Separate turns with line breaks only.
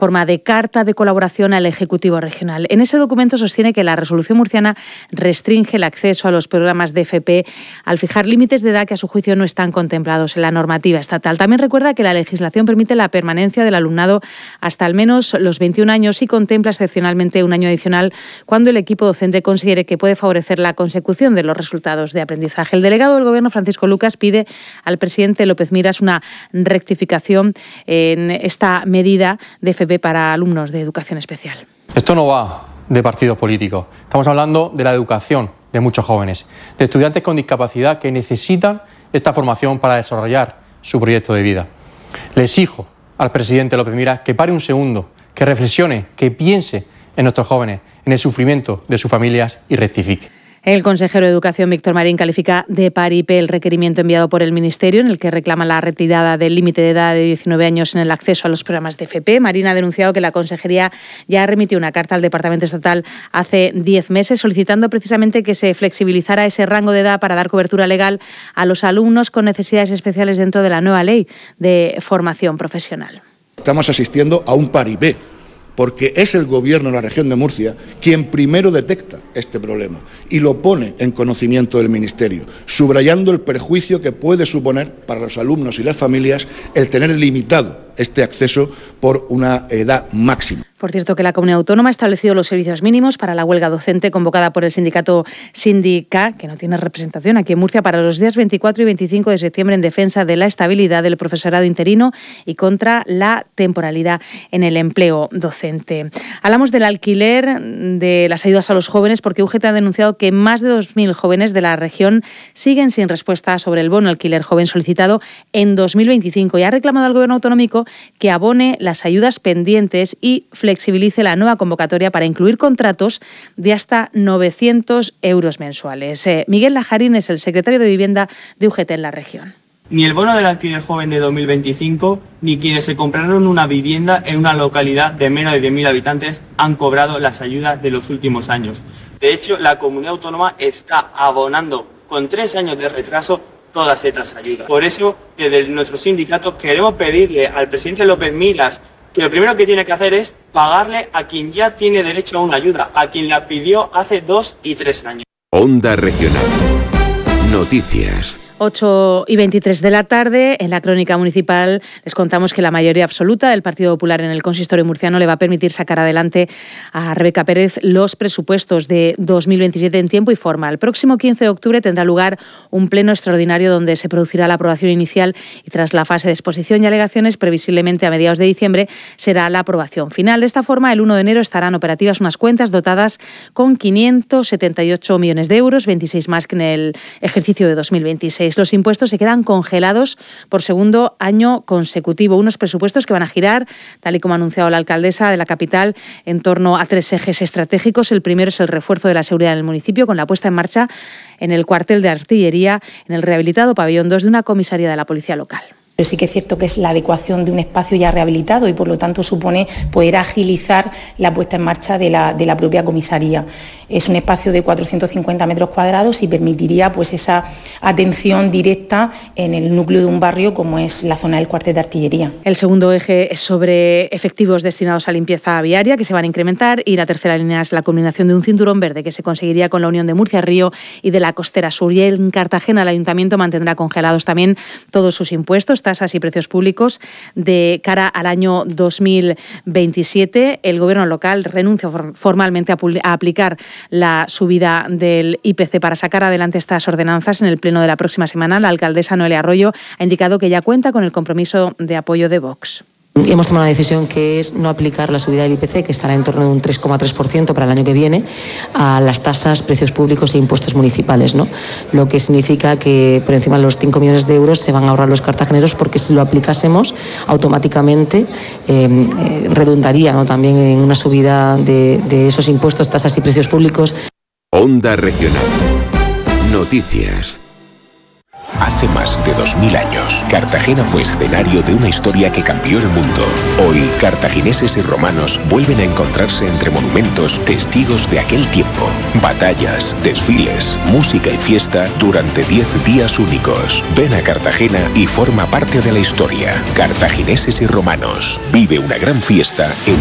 forma de carta de colaboración al Ejecutivo Regional. En ese documento sostiene que la resolución murciana restringe el acceso a los programas de FP al fijar límites de edad que a su juicio no están contemplados en la normativa estatal. También recuerda que la legislación permite la permanencia del alumnado hasta al menos los 21 años y contempla excepcionalmente un año adicional cuando el equipo docente considere que puede favorecer la consecución de los resultados de aprendizaje. El delegado del Gobierno, Francisco Lucas, pide al presidente López Miras una rectificación en esta medida de FP para alumnos de educación especial.
Esto no va de partidos políticos. Estamos hablando de la educación de muchos jóvenes, de estudiantes con discapacidad que necesitan esta formación para desarrollar su proyecto de vida. Le exijo al presidente López Miras que pare un segundo, que reflexione, que piense en nuestros jóvenes, en el sufrimiento de sus familias y rectifique.
El consejero de Educación, Víctor Marín, califica de paripé el requerimiento enviado por el Ministerio en el que reclama la retirada del límite de edad de 19 años en el acceso a los programas de FP. Marín ha denunciado que la Consejería ya remitió una carta al Departamento Estatal hace 10 meses solicitando precisamente que se flexibilizara ese rango de edad para dar cobertura legal a los alumnos con necesidades especiales dentro de la nueva ley de formación profesional.
Estamos asistiendo a un paripé, porque es el Gobierno de la región de Murcia quien primero detecta este problema y lo pone en conocimiento del Ministerio, subrayando el perjuicio que puede suponer para los alumnos y las familias el tener limitado este acceso por una edad máxima.
Por cierto, que la Comunidad Autónoma ha establecido los servicios mínimos para la huelga docente convocada por el sindicato Sindica, que no tiene representación aquí en Murcia, para los días 24 y 25 de septiembre en defensa de la estabilidad del profesorado interino y contra la temporalidad en el empleo docente. Hablamos del alquiler, de las ayudas a los jóvenes, porque UGT ha denunciado que más de 2.000 jóvenes de la región siguen sin respuesta sobre el bono alquiler joven solicitado en 2025 y ha reclamado al Gobierno autonómico que abone las ayudas pendientes y flexibilice la nueva convocatoria para incluir contratos de hasta 900 euros mensuales. Miguel Lajarín es el secretario de Vivienda de UGT en la región.
Ni el bono del alquiler joven de 2025, ni quienes se compraron una vivienda en una localidad de menos de 10.000 habitantes han cobrado las ayudas de los últimos años. De hecho, la comunidad autónoma está abonando con 3 años de retraso todas estas ayudas. Por eso, desde nuestro sindicato queremos pedirle al presidente López Miras que lo primero que tiene que hacer es pagarle a quien ya tiene derecho a una ayuda, a quien la pidió hace 2 y 3 años.
Onda Regional. Noticias.
8:23 de la tarde, en la crónica municipal les contamos que la mayoría absoluta del Partido Popular en el consistorio murciano le va a permitir sacar adelante a Rebeca Pérez los presupuestos de 2027 en tiempo y forma. El próximo 15 de octubre tendrá lugar un pleno extraordinario donde se producirá la aprobación inicial y tras la fase de exposición y alegaciones, previsiblemente a mediados de diciembre, será la aprobación final. De esta forma, el 1 de enero estarán operativas unas cuentas dotadas con 578 millones de euros, 26 más que en el ejercicio de 2026. Los impuestos se quedan congelados por segundo año consecutivo. Unos presupuestos que van a girar, tal y como ha anunciado la alcaldesa de la capital, en torno a 3 ejes estratégicos. El primero es el refuerzo de la seguridad en el municipio, con la puesta en marcha en el cuartel de artillería, en el rehabilitado pabellón 2 de una comisaría de la policía local.
Pero sí que es cierto que es la adecuación de un espacio ya rehabilitado y por lo tanto supone poder agilizar la puesta en marcha de la propia comisaría. Es un espacio de 450 metros cuadrados y permitiría pues esa atención directa en el núcleo de un barrio como es la zona del cuartel de artillería.
El segundo eje es sobre efectivos destinados a limpieza viaria que se van a incrementar y la tercera línea es la culminación de un cinturón verde que se conseguiría con la unión de Murcia Río y de la Costera Sur. Y en Cartagena el Ayuntamiento mantendrá congelados también todos sus impuestos, tasas y precios públicos de cara al año 2027. El Gobierno local renuncia formalmente a aplicar la subida del IPC para sacar adelante estas ordenanzas. En el pleno de la próxima semana, la alcaldesa Noelia Arroyo ha indicado que ya cuenta con el compromiso de apoyo de Vox.
Hemos tomado una decisión que es no aplicar la subida del IPC, que estará en torno de un 3,3% para el año que viene, a las tasas, precios públicos e impuestos municipales, ¿no? Lo que significa que por encima de los 5 millones de euros se van a ahorrar los cartageneros porque si lo aplicásemos automáticamente redundaría, ¿no?, también en una subida de esos impuestos, tasas y precios públicos.
Onda Regional. Noticias.
Hace más de 2000 años, Cartagena fue escenario de una historia que cambió el mundo. Hoy, cartagineses y romanos vuelven a encontrarse entre monumentos, testigos de aquel tiempo. Batallas, desfiles, música y fiesta durante 10 días únicos. Ven a Cartagena y forma parte de la historia. Cartagineses y romanos. Vive una gran fiesta en